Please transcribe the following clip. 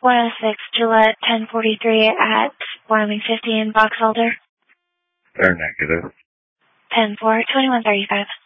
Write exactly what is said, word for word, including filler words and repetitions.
one oh six Gillette, ten forty-three at Wyoming fifty in Box Elder. They're negative. ten four, twenty-one thirty-five.